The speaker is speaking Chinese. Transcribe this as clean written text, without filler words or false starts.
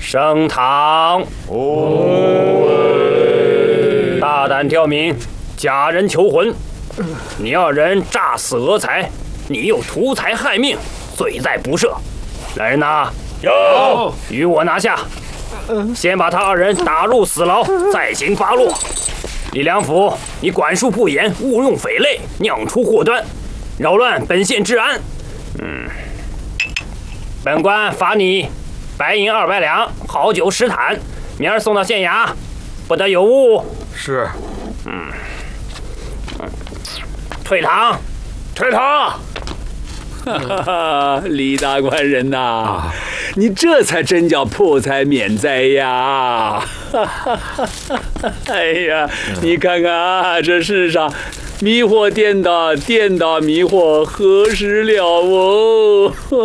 升堂。大胆挑民，假人求魂。你二人诈死讹财，你又图财害命，罪在不赦。来人呐！ 有， 与我拿下。先把他二人打入死牢，再行发落。李良辅，你管束不严，误用匪类，酿出祸端，扰乱本县治安。本官罚你白银200两，好酒10坛，明儿送到县衙，不得有误。 是。 退堂， 退堂。 哈哈，李大官人呐，你这才真叫破财免灾呀！哎呀，你看看啊，这世上迷惑颠倒，颠倒迷惑，何时了哦？